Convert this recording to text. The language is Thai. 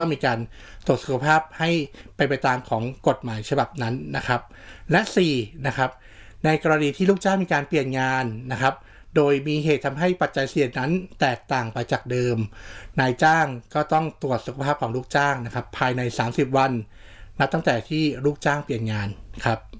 ต้องมีการตรวจสุขภาพให้ไปตามของกฎหมายฉบับนั้นนะครับและ4นะครับในกรณีที่ลูกจ้างมีการเปลี่ยนงานนะครับโดยมีเหตุทำให้ปัจจัยเสี่ยงนั้นแตกต่างไปจากเดิมนายจ้างก็ต้องตรวจสุขภาพของลูกจ้างนะครับภายใน30 วันนับตั้งแต่ที่ลูกจ้างเปลี่ยนงานครับ